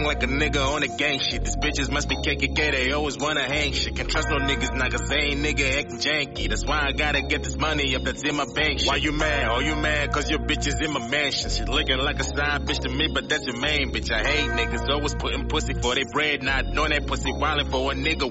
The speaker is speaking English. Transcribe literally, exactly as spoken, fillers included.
gang like a nigga on a gang shit. These bitches must be K K K, they always wanna hang shit. Can't trust no niggas, not cause they ain't nigga acting janky. That's why I gotta get this money up that's in my bank shit. Why you mad? Oh, you mad cause your bitch is in my mansion. She looking like a side bitch to me, but that's your main bitch. I hate niggas always putting pussy for they bread, not knowing that pussy wildin' for a nigga